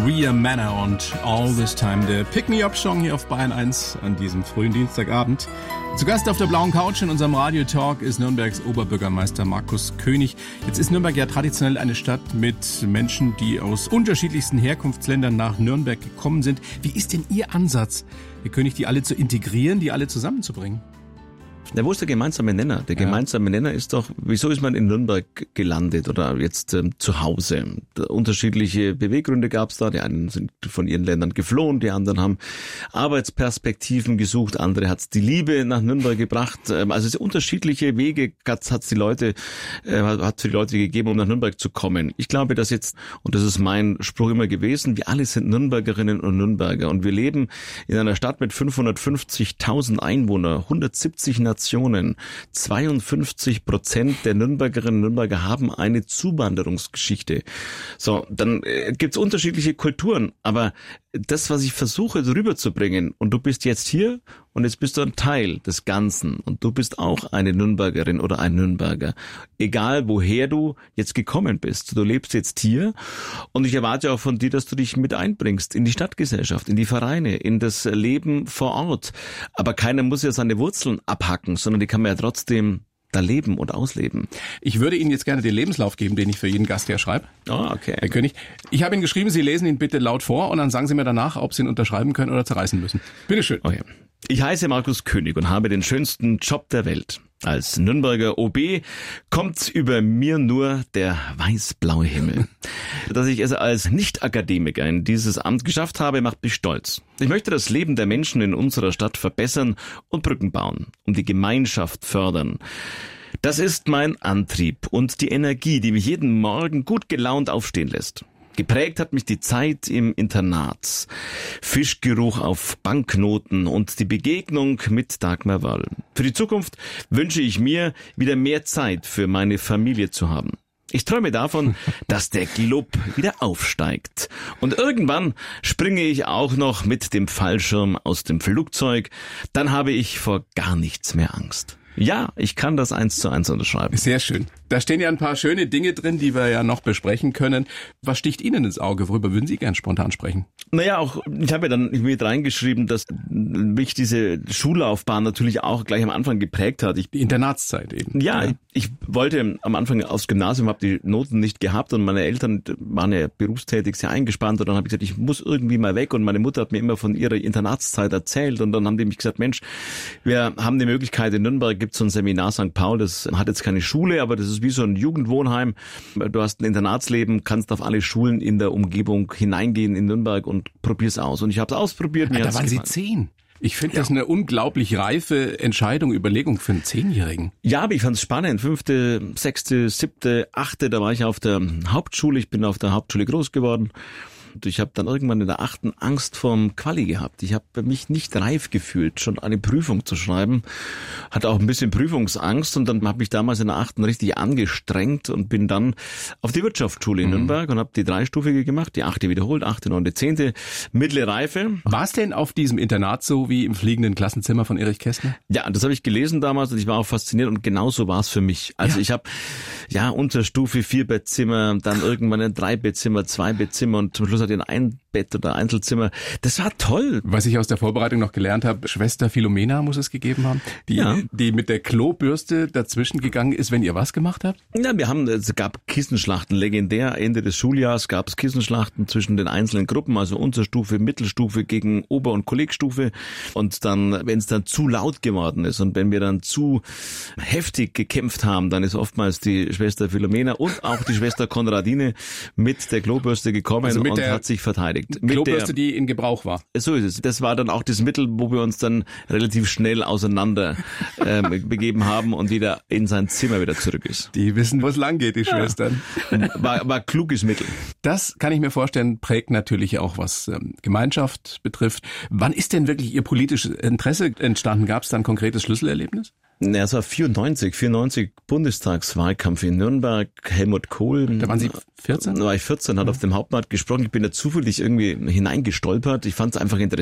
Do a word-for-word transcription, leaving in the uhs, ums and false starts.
Maria Manor und All This Time, der Pick-Me-Up-Song hier auf Bayern eins an diesem frühen Dienstagabend. Zu Gast auf der blauen Couch in unserem Radio-Talk ist Nürnbergs Oberbürgermeister Markus König. Jetzt ist Nürnberg ja traditionell eine Stadt mit Menschen, die aus unterschiedlichsten Herkunftsländern nach Nürnberg gekommen sind. Wie ist denn Ihr Ansatz, Herr König, die alle zu integrieren, die alle zusammenzubringen? Na, wo ist der gemeinsame Nenner? Der ja. gemeinsame Nenner ist doch, wieso ist man in Nürnberg gelandet oder jetzt ähm, zu Hause? Unterschiedliche Beweggründe gab es da. Die einen sind von ihren Ländern geflohen, die anderen haben Arbeitsperspektiven gesucht, andere hat's die Liebe nach Nürnberg gebracht. Ähm, also es unterschiedliche Wege hat's hat's die Leute, äh, hat für die Leute gegeben, um nach Nürnberg zu kommen. Ich glaube, dass jetzt, und das ist mein Spruch immer gewesen, wir alle sind Nürnbergerinnen und Nürnberger und wir leben in einer Stadt mit fünfhundertfünfzigtausend Einwohnern, hundertsiebzig Nationen. zweiundfünfzig Prozent der Nürnbergerinnen und Nürnberger haben eine Zuwanderungsgeschichte. So, dann äh, gibt's unterschiedliche Kulturen, aber das, was ich versuche rüberzubringen, und du bist jetzt hier und jetzt bist du ein Teil des Ganzen und du bist auch eine Nürnbergerin oder ein Nürnberger. Egal, woher du jetzt gekommen bist. Du lebst jetzt hier und ich erwarte auch von dir, dass du dich mit einbringst in die Stadtgesellschaft, in die Vereine, in das Leben vor Ort. Aber keiner muss ja seine Wurzeln abhacken, sondern die kann man ja trotzdem da leben und ausleben. Ich würde Ihnen jetzt gerne den Lebenslauf geben, den ich für jeden Gast hier schreibe. Oh, okay. Herr König, ich habe Ihnen geschrieben, Sie lesen ihn bitte laut vor und dann sagen Sie mir danach, ob Sie ihn unterschreiben können oder zerreißen müssen. Bitte schön. Okay. Ich heiße Markus König und habe den schönsten Job der Welt. Als Nürnberger O B kommt über mir nur der weiß-blaue Himmel. Dass ich es als Nicht-Akademiker in dieses Amt geschafft habe, macht mich stolz. Ich möchte das Leben der Menschen in unserer Stadt verbessern und Brücken bauen, um die Gemeinschaft fördern. Das ist mein Antrieb und die Energie, die mich jeden Morgen gut gelaunt aufstehen lässt. Geprägt hat mich die Zeit im Internat, Fischgeruch auf Banknoten und die Begegnung mit Dagmar Wörl. Für die Zukunft wünsche ich mir, wieder mehr Zeit für meine Familie zu haben. Ich träume davon, dass der Glub wieder aufsteigt. Und irgendwann springe ich auch noch mit dem Fallschirm aus dem Flugzeug. Dann habe ich vor gar nichts mehr Angst. Ja, ich kann das eins zu eins unterschreiben. Sehr schön. Da stehen ja ein paar schöne Dinge drin, die wir ja noch besprechen können. Was sticht Ihnen ins Auge? Worüber würden Sie gern spontan sprechen? Naja, auch, ich habe ja dann mit reingeschrieben, dass mich diese Schullaufbahn natürlich auch gleich am Anfang geprägt hat. Ich, die Internatszeit eben. Ja, ja. Ich, ich wollte am Anfang aufs Gymnasium, habe die Noten nicht gehabt und meine Eltern waren ja berufstätig, sehr eingespannt und dann habe ich gesagt, ich muss irgendwie mal weg und meine Mutter hat mir immer von ihrer Internatszeit erzählt und dann haben die mich gesagt, Mensch, wir haben die Möglichkeit in Nürnberg, gibt es so ein Seminar Sankt Paul, das hat jetzt keine Schule, aber das ist wie so ein Jugendwohnheim. Du hast ein Internatsleben, kannst auf alle Schulen in der Umgebung hineingehen in Nürnberg und probier's aus. Und ich habe es ausprobiert. Mir da waren Sie zehn. Ich finde ja. das eine unglaublich reife Entscheidung, Überlegung für einen Zehnjährigen. Ja, aber ich fand es spannend. Fünfte, sechste, siebte, achte, da war ich auf der Hauptschule. Ich bin auf der Hauptschule groß geworden. Und ich habe dann irgendwann in der achten Angst vorm Quali gehabt. Ich habe mich nicht reif gefühlt, schon eine Prüfung zu schreiben. Hatte auch ein bisschen Prüfungsangst und dann habe ich damals in der achten richtig angestrengt und bin dann auf die Wirtschaftsschule in mhm. Nürnberg und habe die dreistufige gemacht, die achte wiederholt, achte, neunte, zehnte, mittlere Reife. War es denn auf diesem Internat so wie im fliegenden Klassenzimmer von Erich Kästner? Ja, das habe ich gelesen damals und ich war auch fasziniert und genauso war es für mich. Also ja. ich habe ja Unterstufe, Vierbettzimmer, dann irgendwann ein Dreibettzimmer, Zweibettzimmer und zum Schluss hat ein Einbett oder Einzelzimmer. Das war toll. Was ich aus der Vorbereitung noch gelernt habe, Schwester Philomena muss es gegeben haben, die, ja. die mit der Klobürste dazwischen gegangen ist, wenn ihr was gemacht habt? Ja, wir haben, es gab Kissenschlachten, legendär. Ende des Schuljahres gab es Kissenschlachten zwischen den einzelnen Gruppen, also Unterstufe, Mittelstufe gegen Ober- und Kollegstufe. Und dann, wenn es dann zu laut geworden ist und wenn wir dann zu heftig gekämpft haben, dann ist oftmals die Schwester Philomena und auch die Schwester Konradine mit der Klobürste gekommen also und hat sich verteidigt. Mit Klobürste, die in Gebrauch war. So ist es. Das war dann auch das Mittel, wo wir uns dann relativ schnell auseinander ähm, begeben haben und jeder in sein Zimmer wieder zurück ist. Die wissen, wo es lang geht, die ja. Schwestern. War, war kluges Mittel. Das kann ich mir vorstellen, prägt natürlich auch, was ähm, Gemeinschaft betrifft. Wann ist denn wirklich Ihr politisches Interesse entstanden? Gab es da ein konkretes Schlüsselerlebnis? Ja, es war vierundneunzig, vierundneunzig Bundestagswahlkampf in Nürnberg, Helmut Kohl. Da waren Sie vierzehn? Da war ich vierzehn, hat auf dem Hauptmarkt gesprochen. Ich bin da zufällig irgendwie hineingestolpert. Ich fand es einfach interessant.